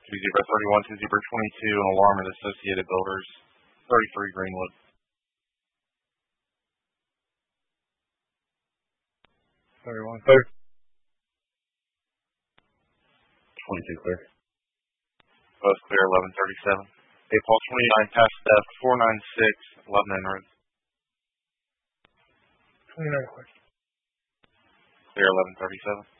2 Zebra 31, 2 Zebra 22, an alarm at Associated Builders, 33 Greenwood. 31 clear. 22 clear. Both clear, 1137. A Paul 29, past theft, 496, 11 en route. 29 clear. Clear, 1137.